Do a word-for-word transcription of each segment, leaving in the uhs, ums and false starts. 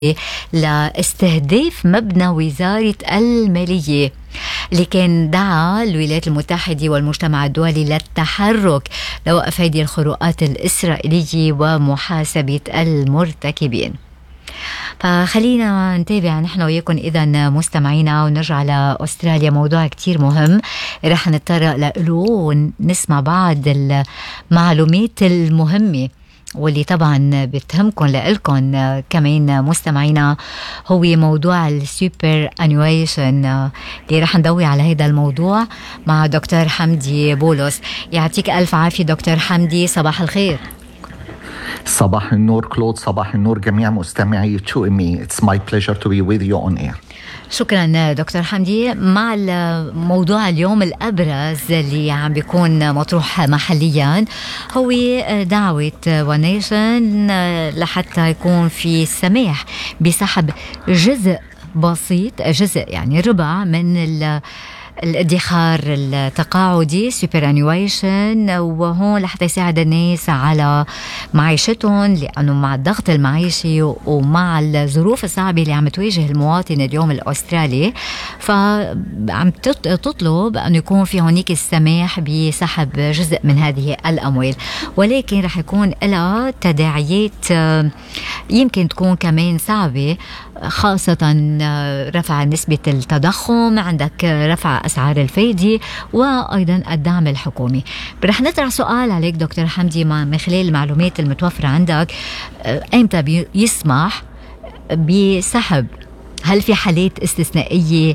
لاستهداف مبنى وزارة المالية، لكن دعا الولايات المتحدة والمجتمع الدولي للتحرك لوقف هذه الخروقات الإسرائيلية ومحاسبة المرتكبين. فخلينا نتابع نحن وياكم إذا مستمعينا ونرجع لأستراليا. موضوع كتير مهم رح نتطرق له ونسمع بعض المعلومات المهمة واللي طبعا بتهمكم لإلكم كمان مستمعينا، هو موضوع السوبر انيويشن اللي رح نضوي على هذا الموضوع مع دكتور حمدي بولس. يعطيك ألف عافية دكتور حمدي، صباح الخير. صباح النور كلود، صباح النور جميع مستمعي تو إم إي. It's my pleasure to be with you on air. شكرا دكتور حمدي. مع الموضوع اليوم الأبرز اللي عم بيكون مطروح محليا هو دعوة ونيشن لحتى يكون في سماح بسحب جزء بسيط، جزء يعني ربع من ال الادخار التقاعدي سوبر انيويشن، وهون لحتى يساعد الناس على معيشتهم، لأنه مع الضغط المعيشي ومع الظروف الصعبة اللي عم تواجه المواطن اليوم الأسترالي، فعم تطلب أن يكون في هناك السماح بسحب جزء من هذه الأموال، ولكن رح يكون لها تداعيات يمكن تكون كمان صعبة، خاصة رفع نسبة التضخم، عندك رفع أسعار الفايدة، وأيضا الدعم الحكومي. رح نطرح سؤال عليك دكتور حمدي من خلال المعلومات المتوفرة عندك، أيمتى يسمح بسحب؟ هل في حالات استثنائية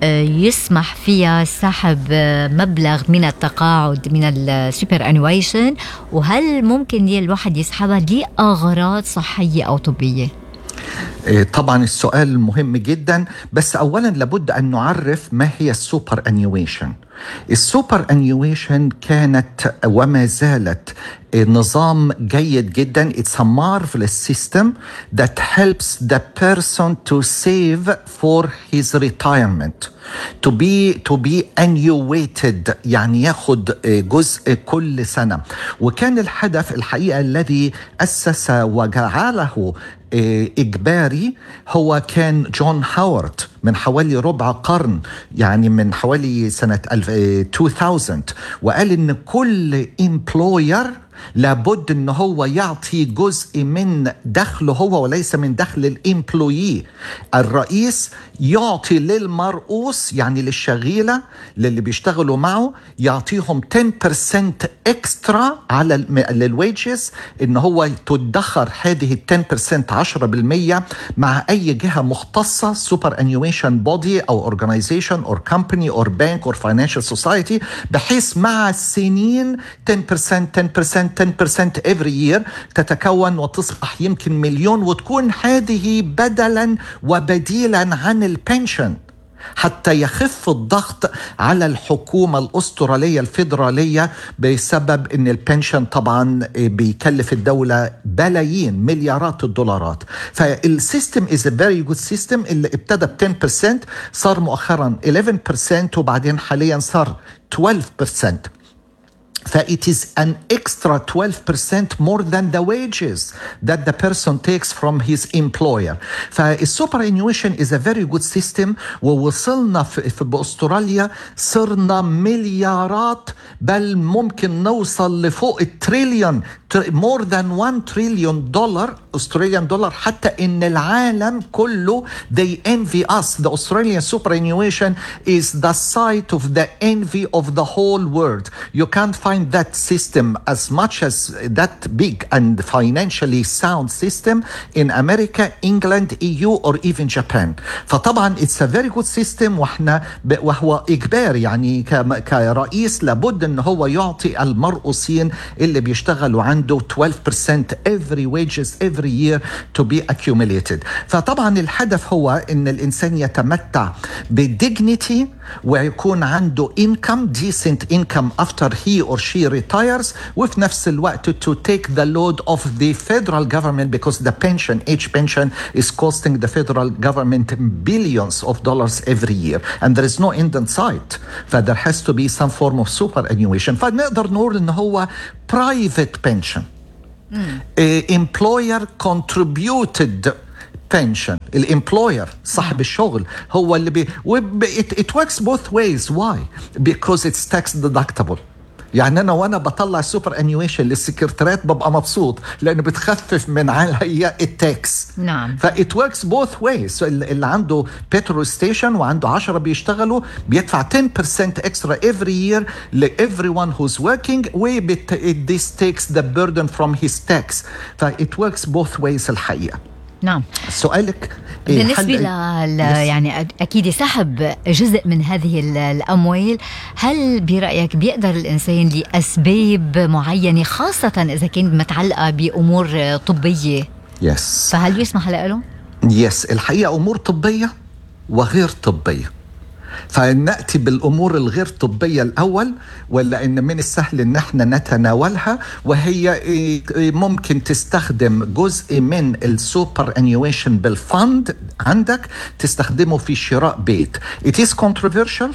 يسمح فيها سحب مبلغ من التقاعد من السوبر انيويشن؟ وهل ممكن الواحد يسحبها لأغراض صحية أو طبية؟ طبعا السؤال مهم جدا، بس أولا لابد أن نعرف ما هي السوبر أنيويشن. السوبر أنيويشن كانت وما زالت نظام جيد جدا. It's a marvelous system that helps the person to save for his retirement, to be to be annuated، يعني ياخد جزء كل سنة. وكان الهدف الحقيقة الذي أسس وجعله إجباري هو كان جون هاورد من حوالي ربع قرن، يعني من حوالي سنة ألفين، وقال إن كل employer لابد إن هو يعطي جزء من دخله هو وليس من دخل الإمبلويي. الرئيس يعطي للمرؤوس يعني للشغيلة للي بيشتغلوا معه، يعطيهم عشرة بالمية اكسترا على للويجز، إن هو تدخر هذه عشرة بالمية عشرة بالمية مع أي جهة مختصة، سوبر انيويشن بودي أو أورجانيزيشن أو كمباني أو بانك أو فاينانشال سوسايتي، بحيث مع السنين عشرة بالمية عشرة بالمية عشرة بالمية every year تتكون وتصبح يمكن مليون، وتكون هذه بدلا وبديلا عن البنشن حتى يخف الضغط على الحكومة الأسترالية الفيدرالية، بسبب أن البنشن طبعا بيكلف الدولة بلايين مليارات الدولارات. فالسيستم is a very good system اللي ابتدى ب عشرة بالمية، صار مؤخرا إحدى عشر بالمية، وبعدين حاليا صار اثناشر بالمية. فit is an extra twelve percent more than the wages that the person takes from his employer. فالسوبر انيويشن is a very good system، ووصلنا في, في بأستراليا صرنا مليارات، بل ممكن نوصل لفوق التريليون، more than one trillion dollar Australian dollar، حتى إن العالم كله they envy us. The Australian superannuation is the sight of the envy of the whole world. You can't find that system as much as that big and financially sound system in America, England, E U or even Japan. فطبعا it's a very good system، وإحنا وهو إجبار، يعني كرئيس لابد إن هو يعطي المرؤوسين اللي بيشتغلوا عنده twelve percent every wages every year to be accumulated. فطبعا الهدف هو إن الإنسان يتمتع بالdignity ويكون عنده income, decent income after he or she retires، وفي نفس الوقت to take the load of the federal government, because the pension, each pension is costing the federal government billions of dollars every year and there is no end in sight. ف there has to be some form of superannuation. فنقدر نقول إن هو private pension. Mm. Uh, employer contributed pension. الامبلوير صاحب الشغل هو اللي بي وب... it, it works both ways. Why? Because it's tax deductible. يعني أنا وأنا بطلع السوبر أنيويشن للسكرتيرات ببقى مبسوط لأنه بتخفف من عليا التاكس. نعم. فإت works both ways. so اللي عنده بترول ستيشن وعنده عشرة بيشتغلوا بيدفع عشرة بالمية extra every year ل everyone who's working وبت this takes the burden from his tax. فإت works both ways الحقيقة. نعم. سؤالك بالنسبة ل يعني أكيد سحب جزء من هذه الأموال، هل برأيك بيقدر الإنسان لأسباب معينة خاصة إذا كانت متعلقة بأمور طبية؟ يس. فهل يسمح له؟ يس. الحقيقة أمور طبية وغير طبية. فنأتي بالأمور الغير طبية الأول، ولا إن من السهل إن احنا نتناولها، وهي ممكن تستخدم جزء من السوبر أنيويشن بالفند عندك تستخدمه في شراء بيت. It is controversial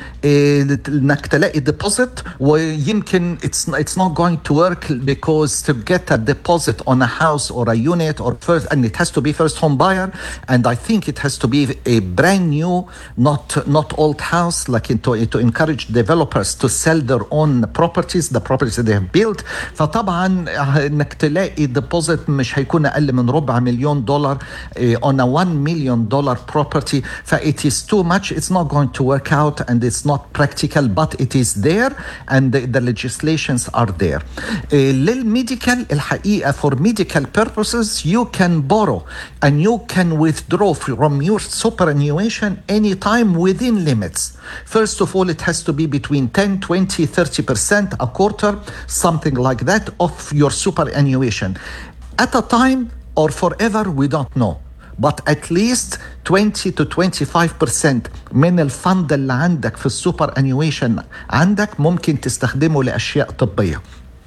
انك تلاقي deposit ويمكن it's it's not going to work because to get a deposit on a house or a unit or first and it has to be first home buyer and I think it has to be a brand new not not old house like to to encourage developers to sell their own properties the properties that they have built. فطبعا انك تلاقي deposit مش هيكون اقل من ربع مليون دولار on a one million dollar property. ف it is too much. It's not going to work out and it's not practical, but it is there and the, the legislations are there. Uh, للميديكال الحقيقة for medical purposes you can borrow and you can withdraw from your superannuation anytime within limits. First of all, it has to be between ten, twenty, thirty percent, a quarter, something like that of your superannuation. At a time or forever, we don't know. But at least twenty to twenty-five percent من الفند اللي عندك في السوبر أنيويشن عندك ممكن تستخدمه لأشياء طبية.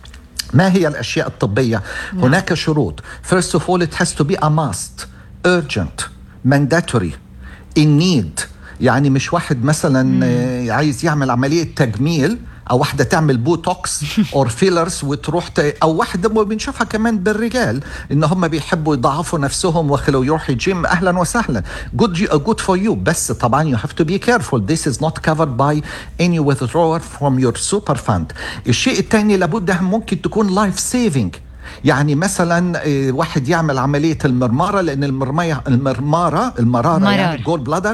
ما هي الأشياء الطبية؟ نعم. هناك شروط. First of all, it has to be a must, urgent, mandatory, in need. يعني مش واحد مثلا مم. عايز يعمل عملية تجميل أو واحدة تعمل بوتوكس أو فيلرز وتروح ت... أو واحدة بنشوفها كمان بالرجال إن هم بيحبوا يضعفوا نفسهم وخلوا يروحوا جيم. أهلا وسهلا good, good for you. بس طبعا you have to be careful. This is not covered by any withdrawal from your super fund. الشيء الثاني لابد ممكن تكون life saving. يعني مثلا واحد يعمل عملية المرمارة لأن المرمية المرمارة المرارة مرار. يعني جول بلادر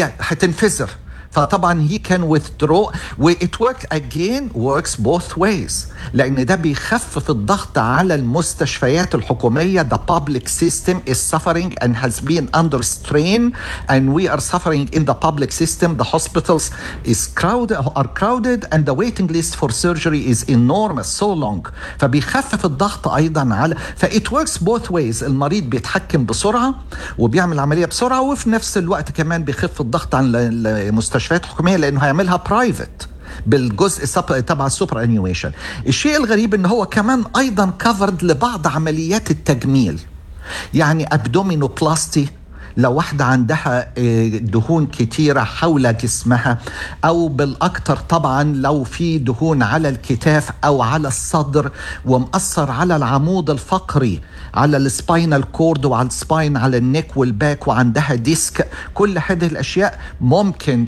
هتنفجر. فطبعا he can withdraw و it works again works both ways لأن ده بيخفف الضغط على المستشفيات الحكومية. The public system is suffering and has been under strain and we are suffering in the public system. The hospitals is crowded are crowded and the waiting list for surgery is enormous so long. فبيخفف الضغط أيضا على ف it works both ways. المريض بيتحكم بسرعة وبيعمل عملية بسرعة وفي نفس الوقت كمان بيخف الضغط عن المستشفيات الحكومية لأنه هيعملها برايفت بالجزء تبع السوبر أنيويشن. الشيء الغريب إنه هو كمان أيضا كفرد لبعض عمليات التجميل. يعني أبدومينوبلاستي لو واحدة عندها دهون كتيرة حول جسمها أو بالأكثر طبعا لو في دهون على الكتاف أو على الصدر ومأثر على العمود الفقري على السباينال كورد وعلى السباين على النك والباك وعندها ديسك. كل هذه الأشياء ممكن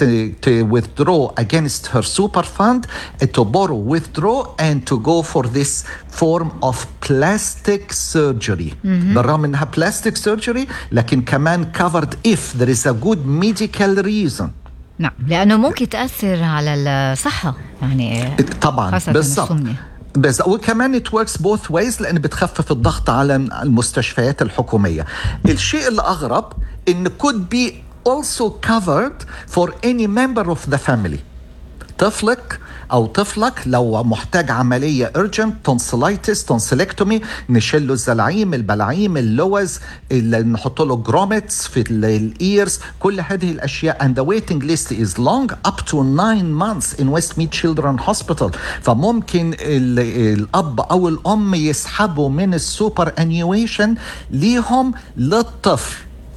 ت withdraw against her super fund to borrow withdraw and to go for this form of plastic surgery. بالرغم انها plastic surgery لكن كمان covered if there is a good medical reason. نعم لأنه ممكن تأثر على الصحة يعني طبعا بالضبط. بس وكمان it works both ways لأن بتخفف الضغط على المستشفيات الحكومية. الشيء الأغرب إن could be also covered for any member of the family. طفلك أو طفلك لو محتاج عملية urgent tonsillitis tonsillectomy نشيل له الزلاعيم البلعيم اللوز اللي نحط له جروميتس في الإيرز كل هذه الأشياء and the waiting list is long up to nine months in Westmead Children's Hospital. فممكن الأب أو الأم يسحبوا من السوبر أنيويشن ليهم للطفل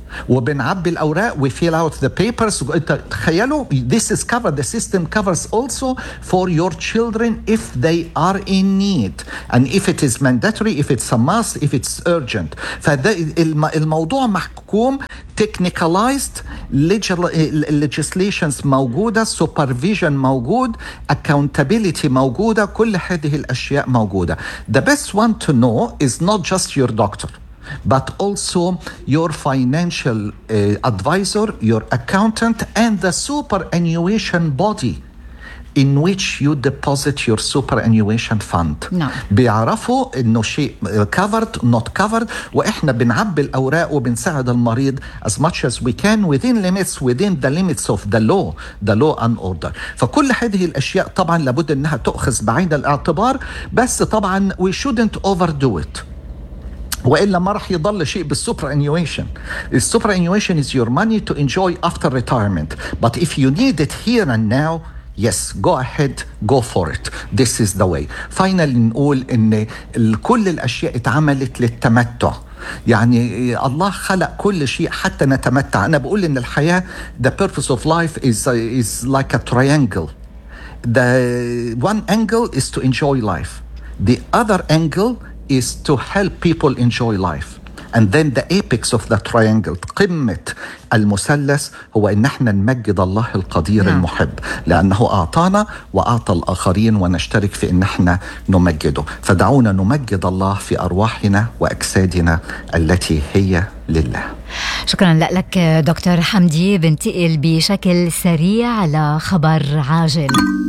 وبنعبي الأوراق we fill out the papers. تخيلوا this is covered, the system covers also for your children if they are in need and if it is mandatory, if it's a must, if it's urgent. فده الموضوع محكوم technicalized, legislations موجودة, supervision موجود, accountability موجودة, كل هذه الأشياء موجودة. The best one to know is not just your doctor but also your financial uh, advisor, your accountant, and the superannuation body in which you deposit your superannuation fund. نعم. بيعرفوا انه شيء covered not covered، واحنا بنعبي الاوراق وبنساعد المريض as much as we can within limits within the limits of the law the law and order. فكل هذه الاشياء طبعا لابد انها تؤخذ بعين الاعتبار، بس طبعا we shouldn't overdo it، وإلا ما رح يضل شيء بالسوبرانيويشن. السوبرانيويشن is your money to enjoy after retirement, but if you need it here and now, yes, go ahead, go for it. This is the way. Finally نقول إن كل الأشياء اتعملت للتمتع، يعني الله خلق كل شيء حتى نتمتع. أنا بقول إن الحياة the purpose of life is is like a triangle. The one angle is to enjoy life. The other angle is to help people enjoy life. And then the apex of the triangle، قمة المثلث، هو إن احنا نمجد الله القدير نعم. المحب، لأنه أعطانا وأعطى الآخرين ونشترك في إن احنا نمجده. فدعونا نمجد الله في أرواحنا وأجسادنا التي هي لله. شكرا لك دكتور حمدي. بنتقل بشكل سريع لخبر عاجل.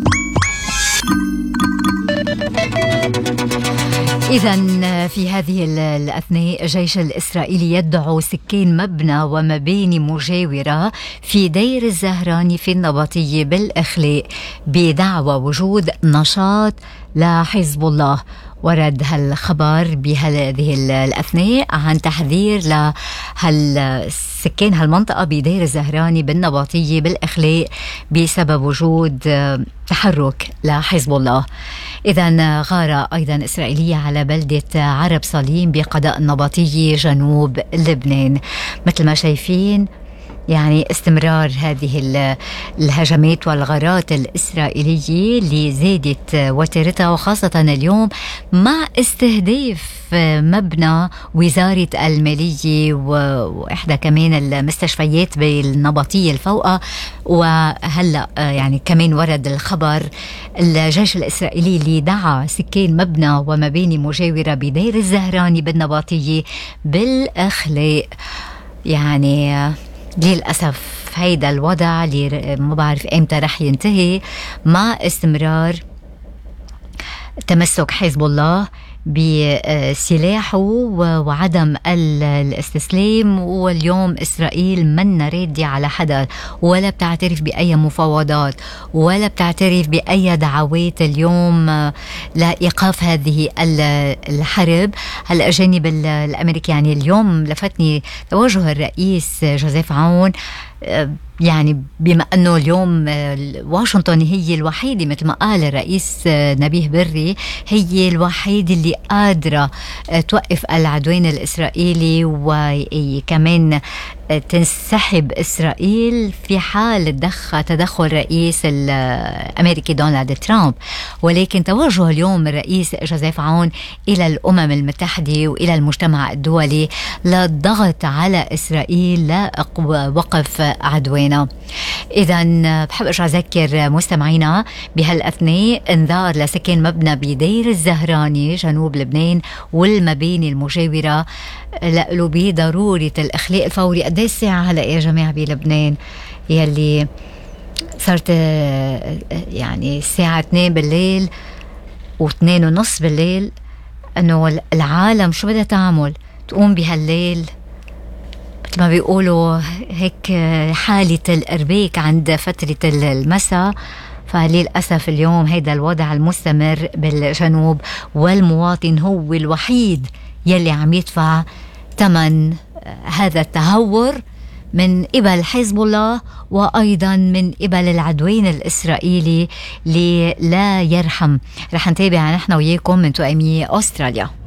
إذن في هذه الأثناء الجيش الإسرائيلي يدعو سكان مبنى ومباني مجاورة في دير الزهراني في النبطية بالإخلاء بدعوى وجود نشاط لحزب الله. ورد هالخبر بهذه الأثناء عن تحذير لسكان هالمنطقة بدير الزهراني بالنبطية بالإخلاء بسبب وجود تحرك لحزب الله. إذن غارة أيضا إسرائيلية على بلدة عرب صليم بقضاء النبطية جنوب لبنان. مثل ما شايفين يعني استمرار هذه الهجمات والغارات الإسرائيلية اللي زادت وتيرتها، وخاصة اليوم مع استهداف مبنى وزارة المالية وإحدى كمان المستشفيات بالنبطية الفوقة. وهلأ يعني كمان ورد الخبر الجيش الإسرائيلي اللي دعا سكان مبنى ومباني مجاورة بدير الزهراني بالنبطية بالإخلاء. يعني للأسف هيدا الوضع اللي ما بعرف امتى رح ينتهي مع استمرار تمسك حزب الله بسلاحه وعدم الاستسلام. واليوم إسرائيل من رادة على حدا، ولا بتعترف بأي مفاوضات، ولا بتعترف بأي دعوات اليوم لإيقاف هذه الحرب. الجانب الأمريكي يعني اليوم لفتني توجه الرئيس جوزيف عون، يعني بما أنه اليوم واشنطن هي الوحيدة مثل ما قال الرئيس نبيه بري، هي الوحيدة اللي قادرة توقف العدوان الإسرائيلي وكمان تنسحب إسرائيل في حال تدخل الرئيس الأمريكي دونالد ترامب. ولكن توجه اليوم الرئيس جوزيف عون إلى الأمم المتحدة وإلى المجتمع الدولي للضغط على إسرائيل لوقف عدوانا. إذن بحب أرجع أذكر مستمعينا بهالأثناء انذار لسكن مبنى بدير الزهراني جنوب لبنان والمباني المجاورة لقلوا بضرورة الإخلاء الفوري. قد ايه الساعة هلأ يا جماعة بلبنان؟ يلي صارت يعني الساعة اثنين بالليل واثنين ونص بالليل، أنه العالم شو بدها تعمل؟ تقوم بهالليل مثل ما بيقولوا هيك حالة الإرباك عند فترة المساء. فللأسف اليوم هيدا الوضع المستمر بالجنوب، والمواطن هو الوحيد يلي عم يدفع ثمن هذا التهور من قبل حزب الله وأيضا من قبل العدوان الإسرائيلي اللي لا يرحم. رح نتابع نحن وياكم من تؤمية أستراليا.